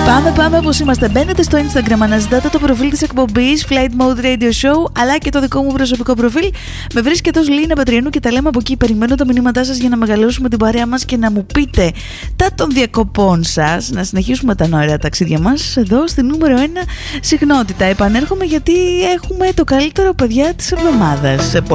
Πάμε όπως είμαστε. Μπαίνετε στο Instagram, αναζητάτε το προφίλ της εκπομπής Flight Mode Radio Show, αλλά και το δικό μου προσωπικό προφίλ. Με βρίσκεται ως Λίνα Πατριανού και τα λέμε από εκεί. Περιμένω τα μηνύματά σας για να μεγαλώσουμε την παρέα μας και να μου πείτε τα των διακοπών σας, να συνεχίσουμε τα ωραία ταξίδια μας εδώ στη νούμερο 1 συχνότητα. Επανέρχομαι γιατί έχουμε το καλύτερο παιδιά της εβδομάδας.